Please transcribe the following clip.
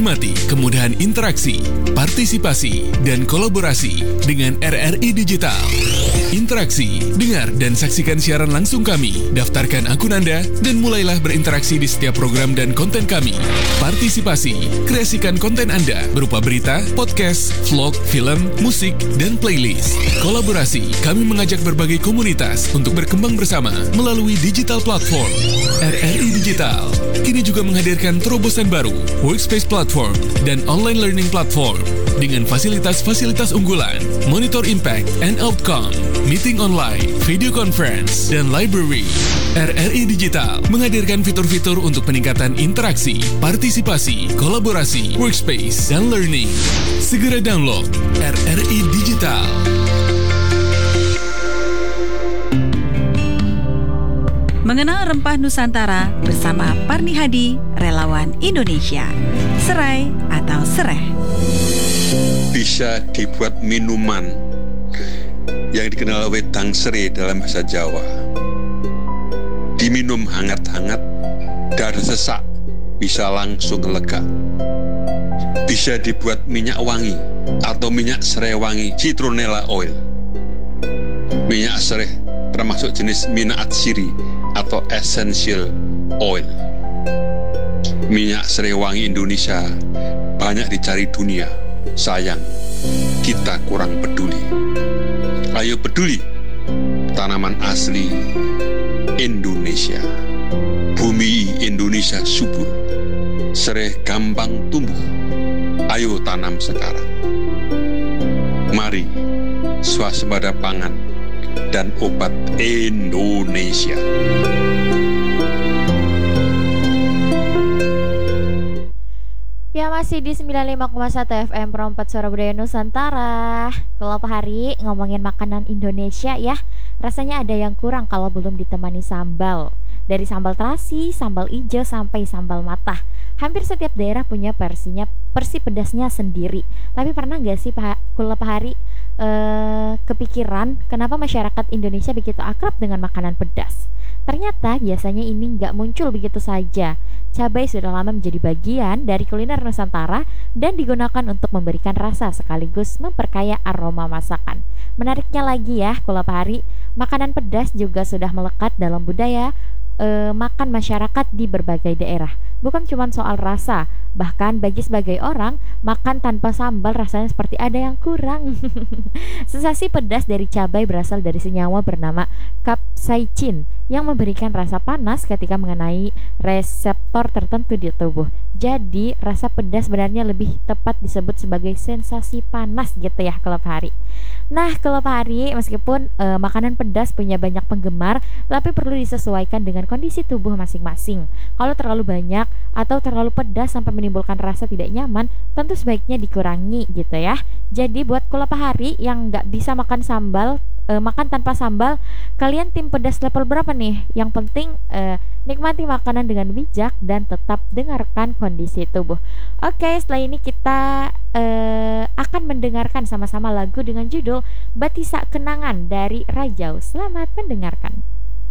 Nikmati kemudahan interaksi, partisipasi, dan kolaborasi dengan RRI Digital. Interaksi, dengar dan saksikan siaran langsung kami, daftarkan akun Anda, dan mulailah berinteraksi di setiap program dan konten kami. Partisipasi, kreasikan konten Anda berupa berita, podcast, vlog, film, musik, dan playlist. Kolaborasi, kami mengajak berbagai komunitas untuk berkembang bersama melalui digital platform. RRI Digital kini juga menghadirkan terobosan baru, workspace platform, dan online learning platform dengan fasilitas-fasilitas unggulan, monitor impact and outcome, meeting online, video conference, dan library. RRI Digital menghadirkan fitur-fitur untuk peningkatan interaksi, partisipasi, kolaborasi, workspace, dan learning. Segera download RRI Digital. Mengenal rempah Nusantara bersama Parni Hadi, relawan Indonesia. Serai atau sereh. Bisa dibuat minuman yang dikenal wedang serai dalam bahasa Jawa. Diminum hangat-hangat, dada sesak bisa langsung lega. Bisa dibuat minyak wangi atau minyak serai wangi, citronella oil. Minyak serai termasuk jenis minyak atsiri atau essential oil. Minyak serai wangi Indonesia banyak dicari dunia. Sayang, kita kurang peduli. Ayo peduli, tanaman asli Indonesia. Bumi Indonesia subur, serai gampang tumbuh. Ayo tanam sekarang. Mari, swasembada pangan dan obat Indonesia. Ya, masih di 95,1 FM Perempat Suara Budaya Nusantara. Kalau hari ngomongin makanan Indonesia ya, rasanya ada yang kurang kalau belum ditemani sambal. Dari sambal terasi, sambal ijo, sampai sambal matah. Hampir setiap daerah punya versi pedasnya sendiri. Tapi pernah gak sih Pak Hari kepikiran kenapa masyarakat Indonesia begitu akrab dengan makanan pedas? Ternyata biasanya ini nggak muncul begitu saja. Cabai sudah lama menjadi bagian dari kuliner Nusantara dan digunakan untuk memberikan rasa sekaligus memperkaya aroma masakan. Menariknya lagi ya, Hari, makanan pedas juga sudah melekat dalam budaya makan masyarakat di berbagai daerah. Bukan cuma soal rasa, bahkan bagi sebagai orang, makan tanpa sambal rasanya seperti ada yang kurang. Sensasi pedas dari cabai berasal dari senyawa bernama capsaicin yang memberikan rasa panas ketika mengenai reseptor tertentu di tubuh. Jadi rasa pedas sebenarnya lebih tepat disebut sebagai sensasi panas gitu ya, Hari. Nah, Hari, meskipun makanan pedas punya banyak penggemar, tapi perlu disesuaikan dengan kondisi tubuh masing-masing. Kalau terlalu banyak atau terlalu pedas sampai menimbulkan rasa tidak nyaman, tentu sebaiknya dikurangi gitu ya. Jadi buat Hari yang nggak bisa makan tanpa sambal, kalian tim pedas level berapa nih? Yang penting nikmati makanan dengan bijak dan tetap dengarkan kondisi tubuh. Oke, setelah ini kita akan mendengarkan sama-sama lagu dengan judul Batisa Kenangan dari Rajau. Selamat mendengarkan.